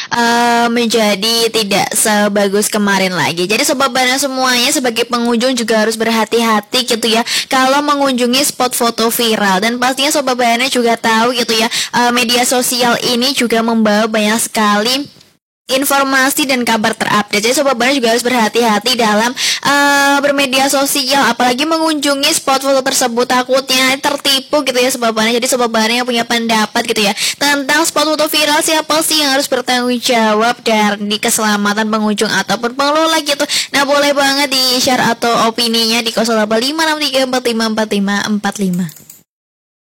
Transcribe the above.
menjadi tidak sebagus kemarin lagi. Jadi Sobat Bana semuanya sebagai pengunjung juga harus berhati-hati gitu ya kalau mengunjungi spot foto viral. Dan pastinya Sobat Bana juga tahu gitu ya, media sosial ini juga membawa banyak sekali informasi dan kabar terupdate. Jadi Sobat Bana juga harus berhati-hati dalam bermedia sosial, apalagi mengunjungi spot foto tersebut, takutnya tertipu gitu ya Sobat Bana. Jadi Sobat Bana yang punya pendapat gitu ya tentang spot foto viral, siapa sih yang harus bertanggung jawab dari keselamatan pengunjung ataupun pengelola gitu. Nah, boleh banget di share atau opininya di 085634545545.